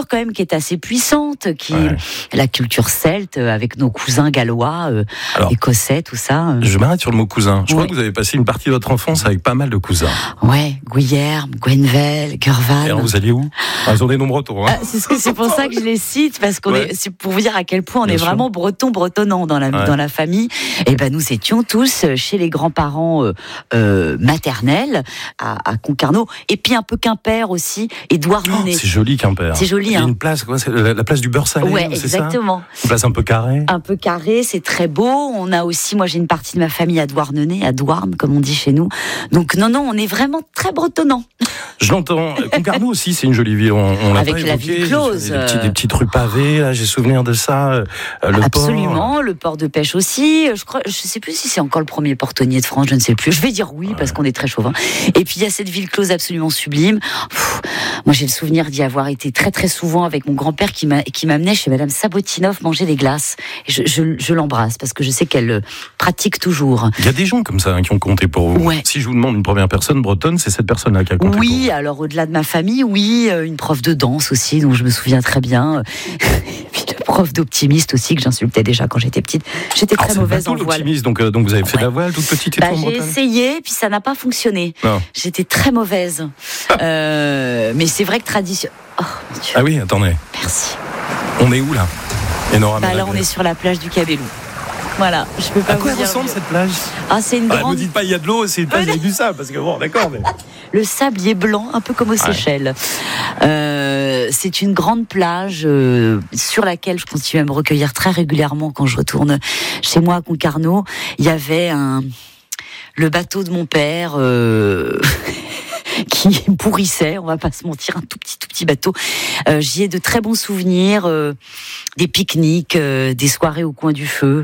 culture quand même qui est assez puissante, qui est la culture celte avec nos cousins gallois, écossais, tout ça. Je m'arrête sur le mot cousin. Je crois que vous avez passé une partie de votre enfance avec pas mal de cousins. Ouais, Guillerme, Gwenvel, Gurvan. Et alors vous alliez où? Ils ont des noms bretons. Hein. C'est pour ça que je les cite, parce qu'on c'est pour vous dire à quel point on est vraiment bretonnant dans la famille. Et ben nous étions tous chez les grands-parents maternels à Concarneau, et puis un peu Quimper aussi, Édouard Monet. C'est joli Quimper. C'est joli. Il y a une place, c'est la place du beurre salé. Ouais, c'est exactement. Ça, une place un peu carrée. Un peu carrée, c'est très beau. On a aussi, moi j'ai une partie de ma famille à Douarnenez, à Douarn, comme on dit chez nous. Donc non, on est vraiment très bretonnant. Je l'entends. Concarneau aussi, c'est une jolie ville. On l'a avec pas la évoqué. ville close. Des petites rues pavées, là, j'ai souvenir de ça. Absolument, le port de pêche aussi. Je sais plus si c'est encore le premier portonnier de France, je ne sais plus. Je vais dire oui, parce qu'on est très chauvin. Et puis il y a cette ville close absolument sublime. Moi j'ai le souvenir d'y avoir été très très souvent avec mon grand-père qui m'amenait chez Madame Sabotinov manger des glaces. Et je l'embrasse parce que je sais qu'elle pratique toujours. Il y a des gens comme ça qui ont compté pour vous. Ouais. Si je vous demande une première personne bretonne, c'est cette personne-là qui a compté pour vous. Oui, alors au-delà de ma famille, une prof de danse aussi, dont je me souviens très bien. Et puis le prof d'optimiste aussi, que j'insultais déjà quand j'étais petite. J'étais très mauvaise en voile. Donc vous avez fait de la voile toute petite et tout en J'ai Bretagne. essayé, puis ça n'a pas fonctionné. Non. J'étais très mauvaise. Mais c'est vrai que tradition. Oh mon Dieu. Ah oui, attendez. Merci. On est où là? Là, on est sur la plage du Cabellou. Voilà, je peux pas vous dire. À quoi ressemble cette plage? C'est une grande. Ne dites pas il y a de l'eau, c'est une plage avec du sable, parce que bon, d'accord, mais. Le sable y est blanc, un peu comme aux Seychelles. C'est une grande plage sur laquelle je continue à me recueillir très régulièrement quand je retourne chez moi à Concarneau. Il y avait le bateau de mon père qui pourrissait, on va pas se mentir, un tout petit bateau. J'y ai de très bons souvenirs, des pique-niques, des soirées au coin du feu.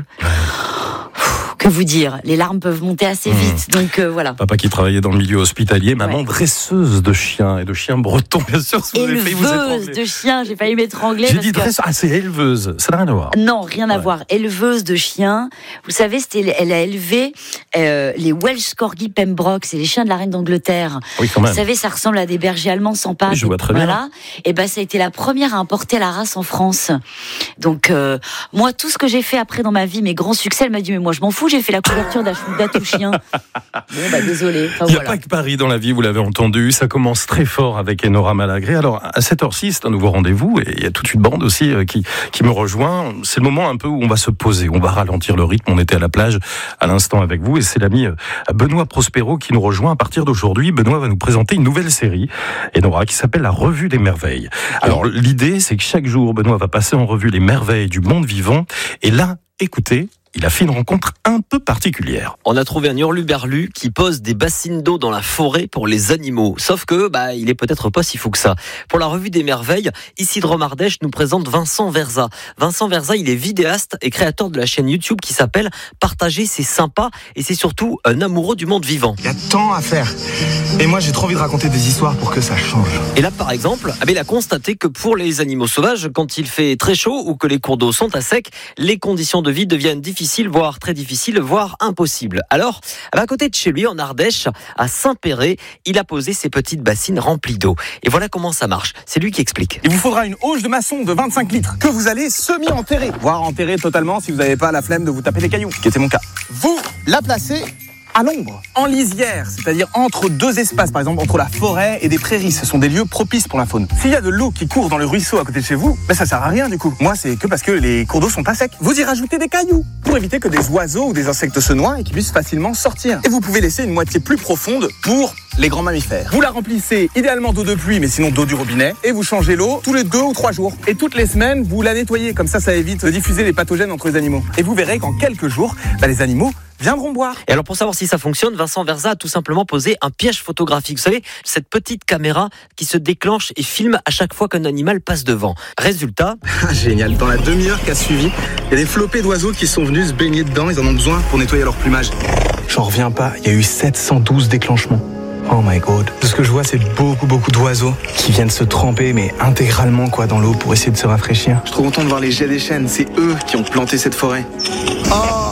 Que vous dire, les larmes peuvent monter assez vite, donc voilà. Papa qui travaillait dans le milieu hospitalier, maman dresseuse de chiens, et de chiens bretons, bien sûr. Éleveuse de chiens, j'ai failli m'étrangler. J'ai dit dresseuse, c'est éleveuse, ça n'a rien à voir. Non, rien à voir, éleveuse de chiens. Vous savez, elle a élevé les Welsh Corgi Pembroke, c'est les chiens de la reine d'Angleterre. Oui, quand même. Vous savez, ça ressemble à des bergers allemands sans pattes. Oui, je vois très bien. Et ça a été la première à importer la race en France. Donc, moi, tout ce que j'ai fait après dans ma vie, mes grands succès, elle m'a dit, mais moi, je m'en fous, j'ai fait la couverture d'Atouchien. Bon, désolé. Il n'y a pas que Paris dans la vie, vous l'avez entendu. Ça commence très fort avec Enora Malagré. Alors, à 7h06, c'est un nouveau rendez-vous et il y a toute une bande aussi qui me rejoint. C'est le moment un peu où on va se poser, on va ralentir le rythme. On était à la plage à l'instant avec vous et c'est l'ami Benoît Prospero qui nous rejoint à partir d'aujourd'hui. Benoît va nous présenter une nouvelle série, Enora, qui s'appelle La Revue des Merveilles. Alors, l'idée, c'est que chaque jour, Benoît va passer en revue les merveilles du monde vivant. Et là, écoutez, il a fait une rencontre un peu particulière. On a trouvé un hurluberlu qui pose des bassines d'eau dans la forêt pour les animaux. Sauf que, il est peut-être pas si fou que ça. Pour la revue des merveilles, Isidre Mardèche nous présente Vincent Verza. Vincent Verza, il est vidéaste et créateur de la chaîne YouTube qui s'appelle Partager, c'est sympa. Et c'est surtout un amoureux du monde vivant. Il y a tant à faire. Et moi, j'ai trop envie de raconter des histoires pour que ça change. Et là, par exemple, il a constaté que pour les animaux sauvages, quand il fait très chaud ou que les cours d'eau sont à sec, les conditions de vie deviennent difficiles, voire très difficiles, voire impossibles. Alors, à côté de chez lui, en Ardèche, à Saint-Péret, il a posé ses petites bassines remplies d'eau. Et voilà comment ça marche. C'est lui qui explique. Il vous faudra une auge de maçon de 25 litres que vous allez semi-enterrer, voire enterrer totalement si vous n'avez pas la flemme de vous taper des cailloux, qui était mon cas. Vous la placez à l'ombre, en lisière, c'est-à-dire entre deux espaces, par exemple entre la forêt et des prairies. Ce sont des lieux propices pour la faune. S'il y a de l'eau qui court dans le ruisseau à côté de chez vous, ça sert à rien du coup. Moi, c'est que parce que les cours d'eau sont pas secs. Vous y rajoutez des cailloux pour éviter que des oiseaux ou des insectes se noient et qu'ils puissent facilement sortir. Et vous pouvez laisser une moitié plus profonde pour les grands mammifères. Vous la remplissez idéalement d'eau de pluie, mais sinon d'eau du robinet, et vous changez l'eau tous les 2 ou 3 jours. Et toutes les semaines, vous la nettoyez. Comme ça évite de diffuser les pathogènes entre les animaux. Et vous verrez qu'en quelques jours, les animaux viendront boire. Et alors pour savoir si ça fonctionne, Vincent Verza a tout simplement posé un piège photographique. Vous savez, cette petite caméra qui se déclenche et filme à chaque fois qu'un animal passe devant. Résultat... Génial, dans la demi-heure qui a suivi, il y a des flopées d'oiseaux qui sont venus se baigner dedans, ils en ont besoin pour nettoyer leur plumage. J'en reviens pas, il y a eu 712 déclenchements. Oh my god. Tout ce que je vois, c'est beaucoup d'oiseaux qui viennent se tremper, mais intégralement dans l'eau pour essayer de se rafraîchir. Je suis trop content de voir les jets des chênes, c'est eux qui ont planté cette forêt. Oh,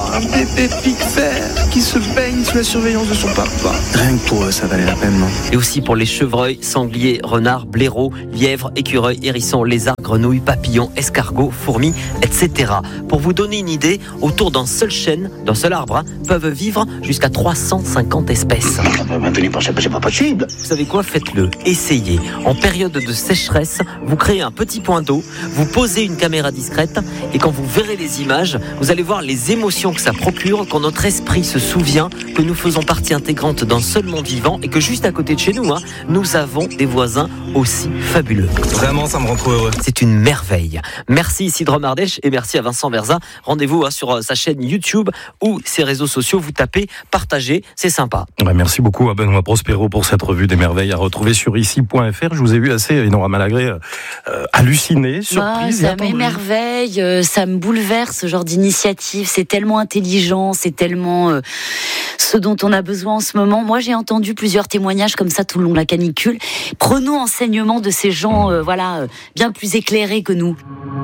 un bébé pique-fer qui se baigne sous la surveillance de son papa. Rien que pour eux, ça valait la peine, non? Et aussi pour les chevreuils, sangliers, renards, blaireaux, lièvres, écureuils, hérissons, lézards, grenouilles, papillons, escargots, fourmis, etc. Pour vous donner une idée, autour d'un seul chêne, d'un seul arbre, peuvent vivre jusqu'à 350 espèces. C'est pas possible. Vous savez quoi? Faites-le. Essayez. En période de sécheresse, vous créez un petit point d'eau, vous posez une caméra discrète et quand vous verrez les images, vous allez voir les émotions que ça procure quand notre esprit se souvient que nous faisons partie intégrante d'un seul monde vivant et que juste à côté de chez nous, nous avons des voisins aussi fabuleux. Vraiment, ça me rend trop heureux. C'est une merveille. Merci Isidre Mardèche et merci à Vincent Verza. Rendez-vous sur sa chaîne YouTube ou ses réseaux sociaux. Vous tapez, partagez, c'est sympa. Merci beaucoup à Benoît Prospero pour cette revue des merveilles à retrouver sur ici.fr. Je vous ai vu assez, Enora Malagré, halluciné, surprise. Ça m'émerveille, ça me bouleverse ce genre d'initiative. C'est tellement intelligent, c'est tellement ce dont on a besoin en ce moment. Moi, j'ai entendu plusieurs témoignages comme ça tout le long de la canicule. Prenons enseignement de ces gens, bien plus éclairés que nous.